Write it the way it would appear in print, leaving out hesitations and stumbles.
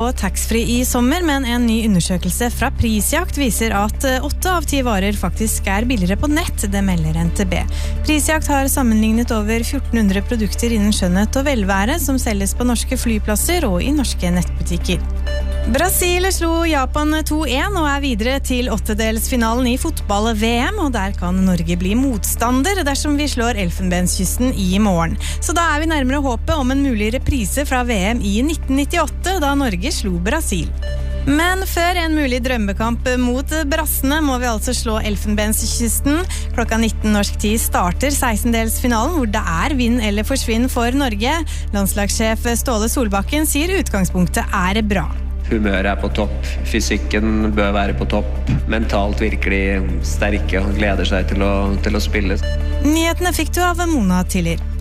taxfree i sommer, men en ny undersøkelse fra Prisjakt viser at 8 av 10 varer faktisk billigere på nett, det melder NTB. Prisjakt har sammenlignet over 1400 produkter innen skjønnhet og velvære som selges på norske flyplasser og i norske nettbutikker. Brasil slo Japan 2-1 og videre til åttedelsfinalen i fotball-VM, og der kan Norge bli motstander dersom vi slår Elfenbenskysten i morgen. Så da vi nærmere håpet om en mulig reprise fra VM i 1998, da Norge slo Brasil. Men før en mulig drømmekamp mot brassene må vi altså slå Elfenbenskysten. Klokka 19 norsk tid starter 16-delsfinalen, hvor det vinn eller forsvinn for Norge. Landslagssjef Ståle Solbakken sier utgangspunktet bra. Humøret på topp, fysikken bør være på topp, mentalt virkelig sterke og gleder seg til å spille. Nyhetene fikk du av Mona Tiller.